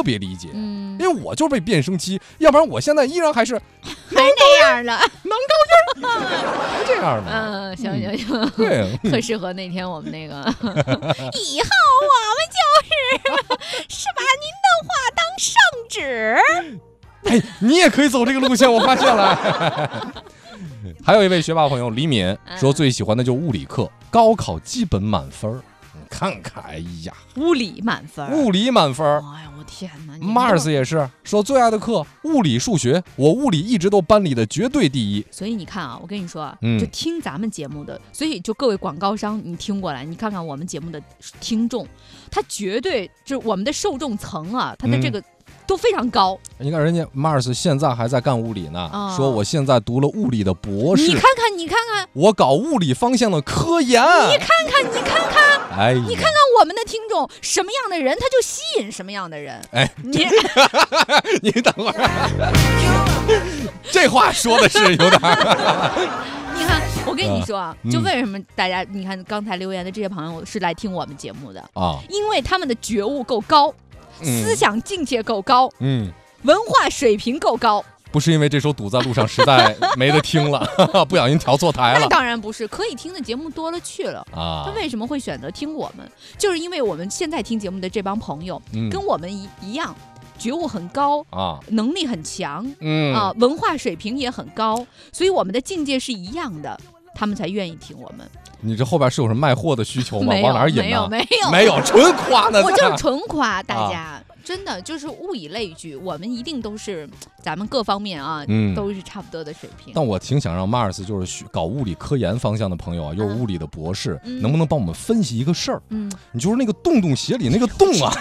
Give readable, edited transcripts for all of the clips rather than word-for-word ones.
特别理解，因为我就是被变声期，要不然我现在依然还是那样的， 能高音儿，这样的。 行， 对， 特适合那天我们那个。以后我们就是把您的话当圣旨。 哎，你也可以走这个路线，我发现了。还有一位学霸朋友李敏说，最喜欢的就是物理课，高考基本满分。你看看，哎呀， 物理满分， 物理满分。 哎呀，我天哪 ！Mars 也是说最爱的课物理、数学，我物理一直都班里的绝对第一。 所以你看啊，我跟你说啊，就听咱们节目的，所以就各位广告商，你听过来，你看看我们节目的听众，他绝对就是我们的受众层啊，他的这个。都非常高， 你看人家 Mars 现在还在干物理呢，说我现在读了物理的博士。 你看看，我搞物理方向的科研。 你看看， 哎， 你看看我们的听众，什么样的人他就吸引什么样的人。 哎，你等会儿，这话说的是有点。 你看，我跟你说啊，就为什么大家你看刚才留言的这些朋友是来听我们节目的啊？因为他们的觉悟够高。思想境界够高，文化水平够高， 不是因为这首堵在路上实在没得听了，不小心调错台了。 那当然不是，可以听的节目多了去了啊。他为什么会选择听我们？就是因为我们现在听节目的这帮朋友，跟我们一样，觉悟很高啊，能力很强，文化水平也很高，所以我们的境界是一样的，他们才愿意听我们。 你这后边是有什么卖货的需求吗？往哪儿引呢？ 没有， 纯夸呢。 我就是纯夸大家，真的就是物以类聚，我们一定都是咱们各方面啊，都是差不多的水平。 但我挺想让 Mars 就是搞物理科研方向的朋友啊，又是物理的博士，能不能帮我们分析一个事儿？你就是那个洞鞋里那个洞啊，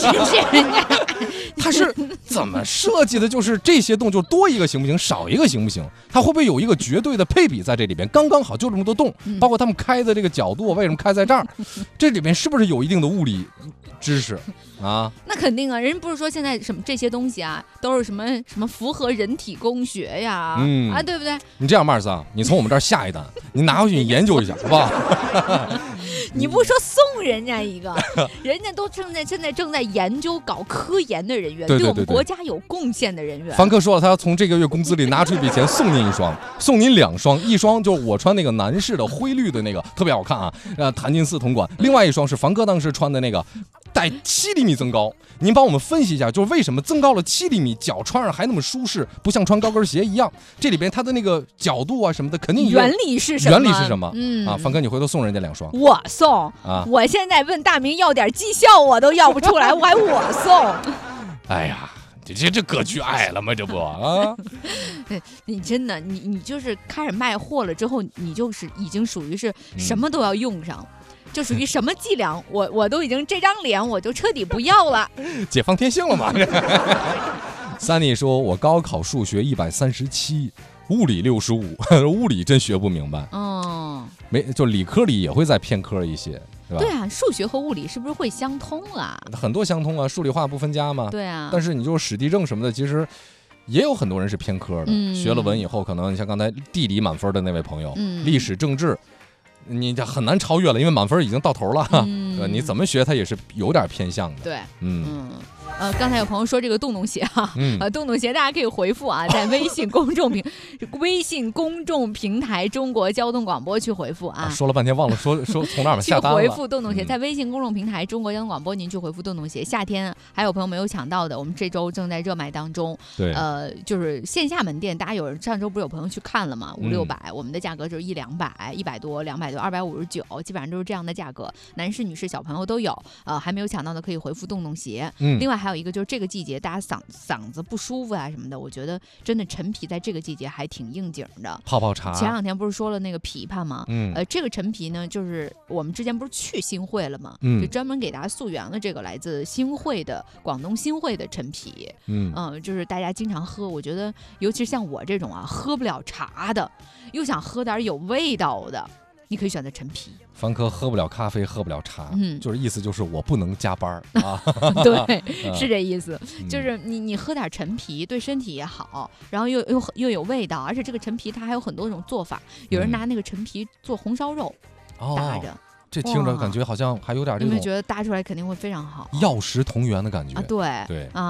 它是怎么设计的？就是这些洞就多一个行不行？少一个行不行？它会不会有一个绝对的配比在这里边？刚刚好就这么多洞，包括他们开的这个角度，为什么开在这儿？这里面是不是有一定的物理知识啊？ 那肯定啊，人不是说现在什么这些东西啊，都是什么符合人体工学呀，对不对？ 你这样 Mars 啊，你从我们这儿下一单，你拿回去你研究一下，好不好？ 你不说送人家一个，人家都现在正在研究搞科研的人员，对我们国家有贡献的人员。 凡客说了，他要从这个月工资里拿出一笔钱送您一双，送您2双，一双就是我穿那个男士的灰绿的那个，特别好看啊，弹金丝铜管；另外一双是凡哥当时穿的那个，带7厘米增高。您帮我们分析一下，就是为什么增高了7厘米，脚穿上还那么舒适，不像穿高跟鞋一样？这里边它的那个角度啊什么的，肯定原理是什么？ 凡哥，你回头送人家2双。 我送啊！我现在问大明要点绩效，我都要不出来，我还我送。 哎呀，这格局矮了吗？这不啊？ 你真的，你就是开始卖货了之后，你就是已经属于是什么都要用上。就属于什么伎俩，我都已经这张脸我就彻底不要了， 解放天性了嘛。Sunny 说，我高考数学137，物理65，物理真学不明白。就理科里也会再偏科一些，对吧？ 对啊，数学和物理是不是会相通啊？ 很多相通啊，数理化不分家嘛。 对啊。 但是你就是史地政什么的，其实也有很多人是偏科的。学了文以后，可能像刚才地理满分的那位朋友，历史政治。你这很难超越了，因为满分已经到头了。你怎么学，它也是有点偏向的。 对，刚才有朋友说这个洞鞋啊，洞鞋大家可以回复啊，在微信公众平台中国交通广播去回复啊。 说了半天忘了说从哪儿下单了。 去回复洞鞋，在微信公众平台中国交通广播，您去回复洞鞋。夏天还有朋友没有抢到的，我们这周正在热卖当中。 对， 就是线下门店，大家有人上周不是有朋友去看了吗？500-600，我们的价格就是100-200多、200多、259，基本上都是这样的价格，男士、女士、小朋友都有。还没有抢到的可以回复洞鞋。另外还有一个就是这个季节大家嗓子不舒服啊什么的，我觉得真的陈皮在这个季节还挺应景的。 泡茶。 前2天不是说了那个枇杷吗？这个陈皮呢，就是我们之前不是去新会了吗？就专门给大家溯源了这个来自广东新会的陈皮。就是大家经常喝，我觉得尤其是像我这种啊，喝不了茶的，又想喝点有味道的，你可以选择陈皮。 凡哥喝不了咖啡，喝不了茶，就是意思就是我不能加班啊。 对，是这意思，就是你喝点陈皮对身体也好，然后又有味道，而且这个陈皮它还有很多种做法，有人拿那个陈皮做红烧肉，搭着。 这听着感觉好像还有点这种， 你们觉得搭出来肯定会非常好， 药食同源的感觉。 对啊。